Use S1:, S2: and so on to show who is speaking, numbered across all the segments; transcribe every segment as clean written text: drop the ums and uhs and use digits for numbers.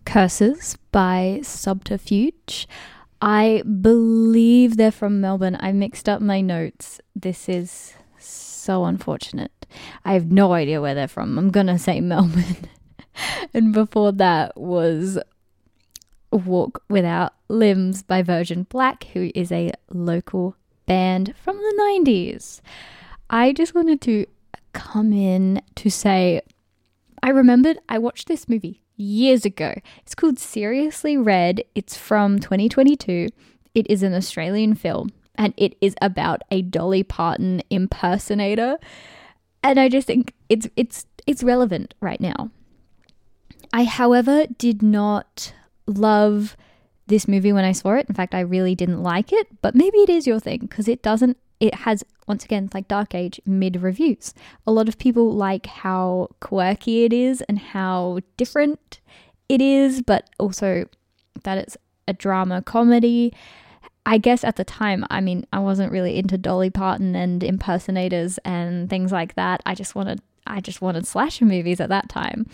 S1: Curses by Subterfuge. I believe they're from Melbourne. I mixed up my notes. This is so unfortunate. I have no idea where they're from. I'm gonna say Melbourne. And before that was Walk Without Limbs by Virgin Black, who is a local band from the 90s. I just wanted to come in to say I remembered I watched this movie years ago. It's called Seriously Red. It's from 2022. It is an Australian film and it is about a Dolly Parton impersonator. And I just think it's relevant right now. I, however, did not love this movie when I saw it. In fact, I really didn't like it, but maybe it is your thing because it has, once again, like Dark Age, mid reviews. A lot of people like how quirky it is and how different it is, but also that it's a drama comedy. I guess at the time, I mean, I wasn't really into Dolly Parton and impersonators and things like that. I just wanted slasher movies at that time.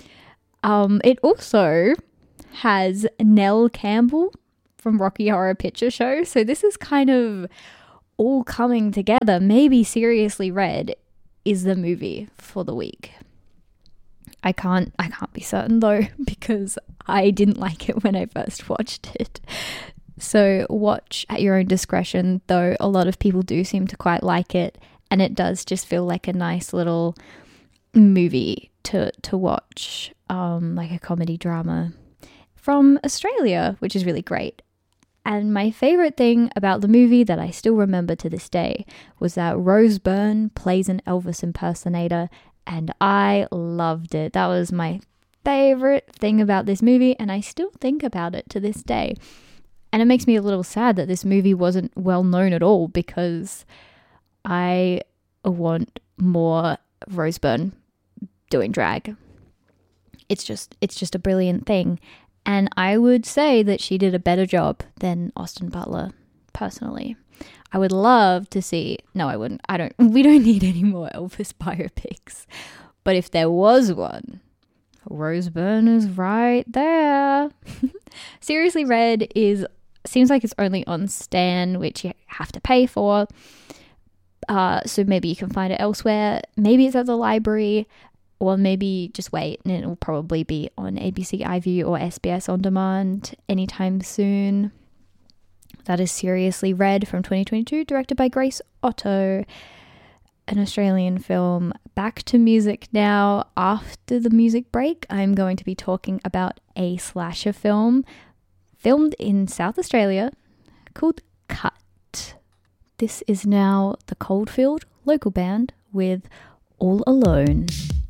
S1: It also has Nell Campbell from Rocky Horror Picture Show. So this is kind of all coming together. Maybe Seriously Red is the movie for the week. I can't be certain though, because I didn't like it when I first watched it. So watch at your own discretion, though a lot of people do seem to quite like it, and it does just feel like a nice little movie to watch, like a comedy drama from Australia, which is really great. And my favorite thing about the movie that I still remember to this day was that Rose Byrne plays an Elvis impersonator, and I loved it. That was my favorite thing about this movie, and I still think about it to this day. And it makes me a little sad that this movie wasn't well known at all, because I want more Rose Byrne doing drag. It's just a brilliant thing. And I would say that she did a better job than Austin Butler, personally. I would love to see... No, I wouldn't. We don't need any more Elvis biopics. But if there was one, Rose Byrne is right there. Seriously Red seems like it's only on Stan, which you have to pay for. So maybe you can find it elsewhere. Maybe it's at the library. Or maybe just wait and it will probably be on ABC iView or SBS On Demand anytime soon. That is Seriously Red from 2022, directed by Grace Otto, an Australian film. Back to music now. After the music break, I'm going to be talking about a slasher film filmed in South Australia called Cut. This is now the Coldfield local band with All Alone.